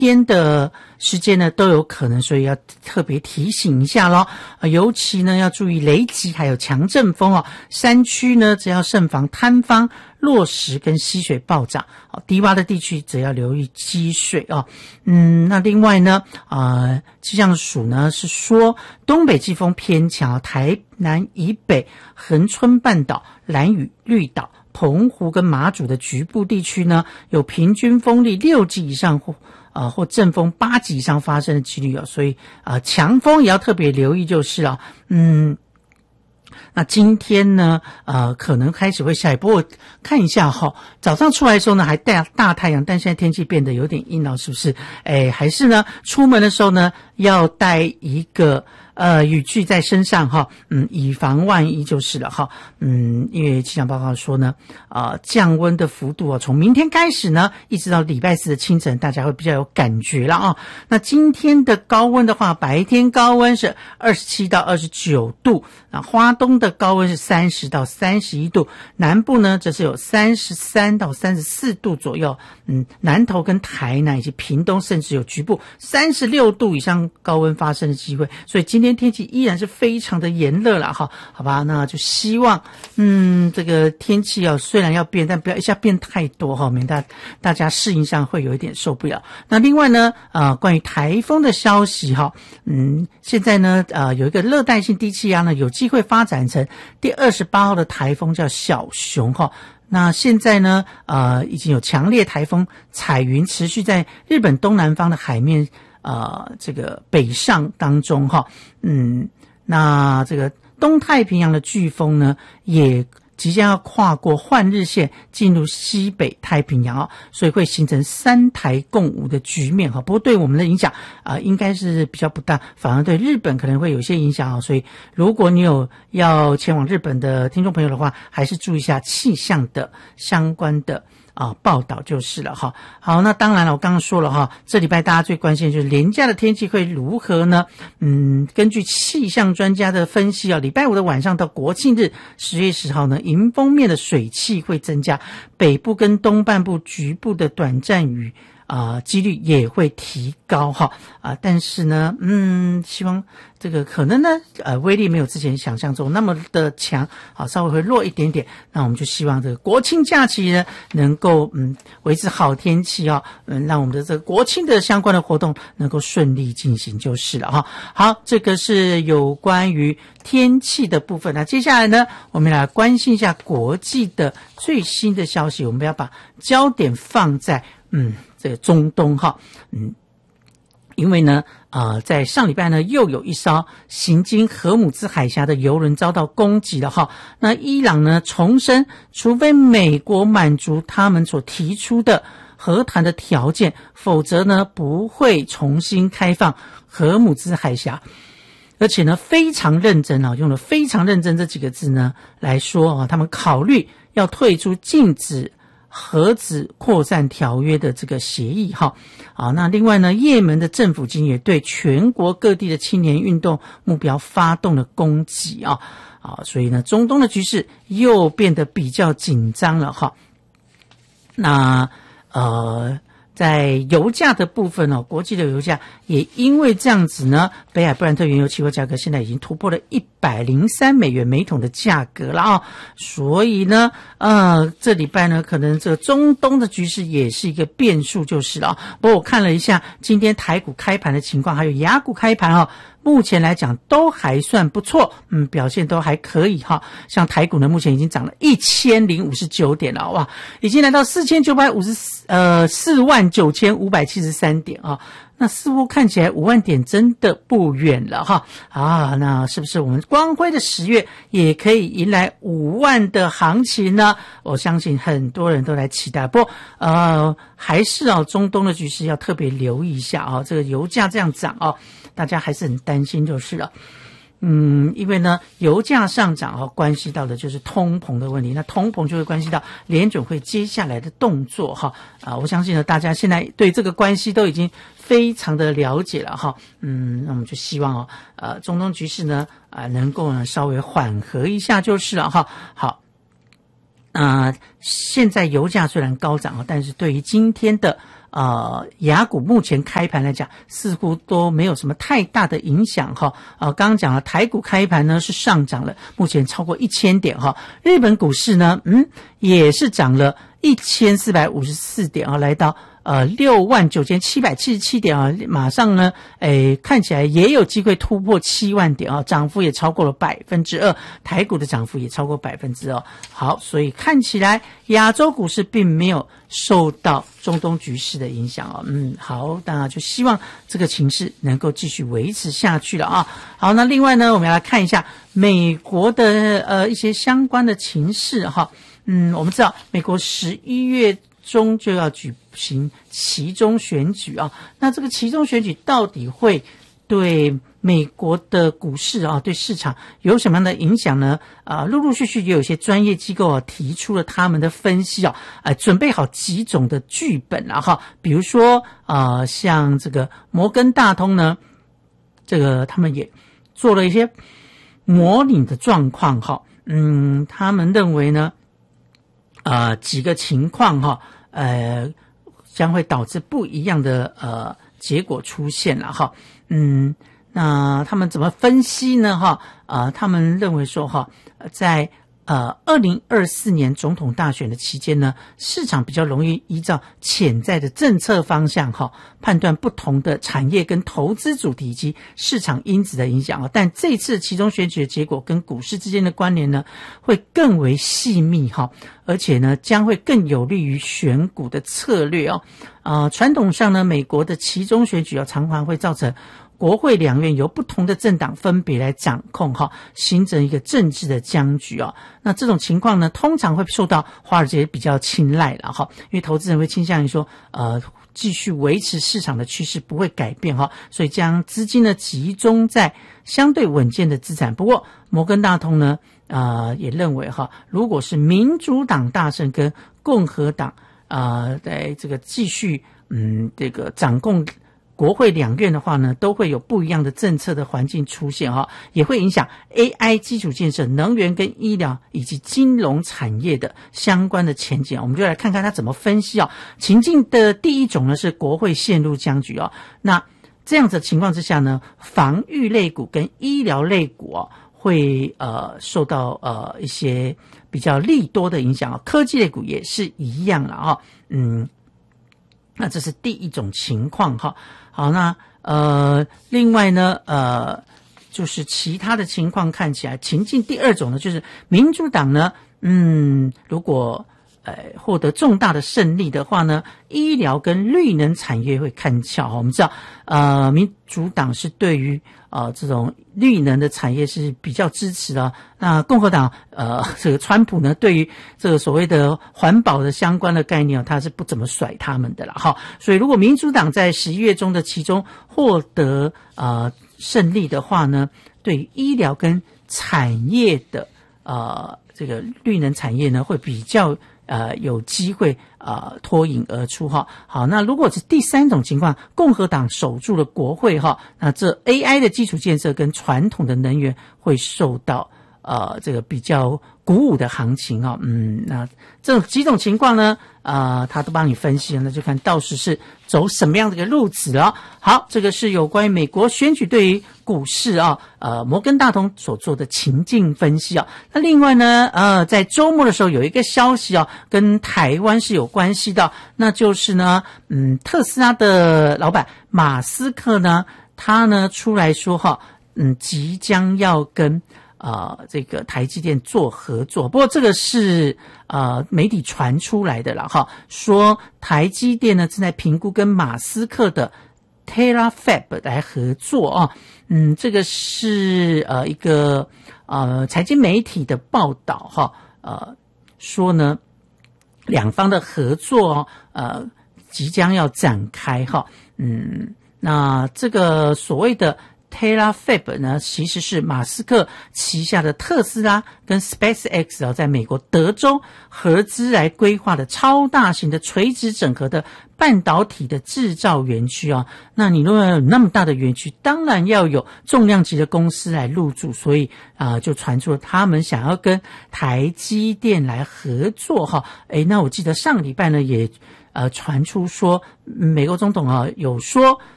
天的时间呢都有可能，所以要特别提醒一下咯。尤其呢要注意雷击还有强阵风哦。山区呢则要慎防坍方、落石跟溪水暴涨。低洼的地区则要留意积水哦。那另外呢气象署呢是说东北季风偏强，台南以北、恒春半岛、兰屿、绿岛、澎湖跟马祖的局部地区呢有平均风力6级以上或阵风8级以上发生的几率哦，所以强风也要特别留意就是了。那今天呢可能开始会下雨，不过看一下早上出来的时候呢还大太阳，但现在天气变得有点阴了，是不是？还是呢出门的时候呢要带一个雨具在身上以防万一就是了因为气象报告说呢降温的幅度从明天开始呢一直到礼拜四的清晨大家会比较有感觉了那今天的高温的话，白天高温是27到29度，那花东的高温是30到31度，南部呢则是有33到34度左右，南投跟台南以及屏东甚至有局部36度以上高温发生的机会，所以今天天气依然是非常的炎热了好吧，那就希望这个天气虽然要变，但不要一下变太多免得大家适应上会有一点受不了。那另外呢关于台风的消息现在呢有一个热带性低气压呢有机会发展成第28号的台风叫小熊那现在呢已经有强烈台风彩云持续在日本东南方的海面这个北上当中那这个东太平洋的飓风呢也即将要跨过换日线进入西北太平洋所以会形成3台共舞的局面不过对我们的影响应该是比较不大，反而对日本可能会有一些影响所以如果你有要前往日本的听众朋友的话，还是注意一下气象的相关的报道就是了好，那当然了，我刚刚说了这礼拜大家最关心的就是连假的天气会如何呢？根据气象专家的分析礼拜五的晚上到国庆日10月10号呢，迎风面的水汽会增加，北部跟东半部局部的短暂雨几率也会提高但是呢希望这个可能呢威力没有之前想象中那么的强稍微会弱一点点，那我们就希望这个国庆假期呢能够维持好天气让我们的这个国庆的相关的活动能够顺利进行就是了好，这个是有关于天气的部分。那接下来呢我们来关心一下国际的最新的消息，我们要把焦点放在这个中东因为呢在上礼拜呢又有一艘行经荷姆兹海峡的油轮遭到攻击了那伊朗呢重申，除非美国满足他们所提出的和谈的条件，否则呢不会重新开放荷姆兹海峡，而且呢非常认真用了非常认真这几个字呢来说他们考虑要退出禁止核子扩散条约的这个协议那另外呢，也门的政府军也对全国各地的青年运动目标发动了攻击所以呢中东的局势又变得比较紧张了那在油价的部分国际的油价也因为这样子呢，北海布兰特原油期货价格现在已经突破了103美元每桶的价格了所以呢这礼拜呢可能这个中东的局势也是一个变数就是了不过我看了一下今天台股开盘的情况，还有亚股开盘目前来讲都还算不错表现都还可以像台股呢目前已经涨了1059点了哇，已经来到49573点那似乎看起来5万点真的不远了那是不是我们光辉的10月也可以迎来5万的行情呢？我相信很多人都来期待，不过还是中东的局势要特别留意一下这个油价这样涨大家还是很担心就是了因为呢油价上涨关系到的就是通膨的问题，那通膨就会关系到联准会接下来的动作我相信呢大家现在对这个关系都已经非常的了解了那我们就希望中东局势呢能够呢稍微缓和一下就是了好现在油价虽然高涨但是对于今天的雅股目前开盘来讲，似乎都没有什么太大的影响哈。刚刚讲了台股开盘呢是上涨了，目前超过1000点哈。日本股市呢，也是涨了1454点啊，来到69777点啊，马上呢，看起来也有机会突破7万点啊，涨幅也超过了2%，台股的涨幅也超过2%。好，所以看起来亚洲股市并没有受到中东局势的影响哦。好，那就希望这个情势能够继续维持下去了啊。好，那另外呢，我们要来看一下美国的一些相关的情势哈。我们知道美国11月中就要举行期中选举啊，那这个期中选举到底会对美国的股市啊，对市场有什么样的影响呢？陆陆续续也有一些专业机构啊提出了他们的分析啊，准备好几种的剧本啊哈，比如说像这个摩根大通呢，这个他们也做了一些模拟的状况哈，他们认为呢，几个情况哈，将会导致不一样的结果出现了哈。那他们怎么分析呢哈？他们认为说哈，在2024年总统大选的期间呢，市场比较容易依照潜在的政策方向哈，判断不同的产业跟投资主题以及市场因子的影响。但这次期中选举的结果跟股市之间的关联呢，会更为细密哈，而且呢，将会更有利于选股的策略哦。传统上呢，美国的期中选举常常会造成国会两院由不同的政党分别来掌控哈，形成一个政治的僵局哦。那这种情况呢，通常会受到华尔街比较青睐了哈，因为投资人会倾向于说继续维持市场的趋势不会改变哈，所以将资金呢集中在相对稳健的资产。不过摩根大通呢也认为哈，如果是民主党大胜跟共和党在这个继续这个掌控国会两院的话呢，都会有不一样的政策的环境出现哈，也会影响 AI 基础建设、能源跟医疗以及金融产业的相关的前景。我们就来看看他怎么分析情境的第一种呢是国会陷入僵局那这样子的情况之下呢，防御类股跟医疗类股会受到一些比较利多的影响科技类股也是一样了那这是第一种情况哈。好，那另外呢就是其他的情况看起来，情境第二种呢，就是民主党呢如果获得重大的胜利的话呢，医疗跟绿能产业会看俏我们知道民主党是对于这种绿能的产业是比较支持的。那共和党这个川普呢，对于这个所谓的环保的相关的概念他是不怎么甩他们的啦哈。所以如果民主党在11月中的其中获得胜利的话呢，对于医疗跟产业的这个绿能产业呢会比较有机会脱颖而出哈。好，那如果是第三种情况，共和党守住了国会哈，那这 AI 的基础建设跟传统的能源会受到这个比较鼓舞的行情那这几种情况呢他都帮你分析了，那就看到时是走什么样的一个路子了。好，这个是有关于美国选举对于股市摩根大通所做的情境分析那另外呢在周末的时候有一个消息跟台湾是有关系的，那就是呢特斯拉的老板马斯克呢，他呢出来说即将要跟这个台积电做合作，不过这个是媒体传出来的啦说台积电呢正在评估跟马斯克的 Terafab 来合作这个是一个财经媒体的报道说呢两方的合作即将要展开那这个所谓的Terafab 呢，其实是马斯克旗下的特斯拉跟 SpaceX 在美国德州合资来规划的超大型的垂直整合的半导体的制造园区那你如果有那么大的园区，当然要有重量级的公司来入驻，所以就传出了他们想要跟台积电来合作那我记得上个礼拜呢也传出说，美国总统有说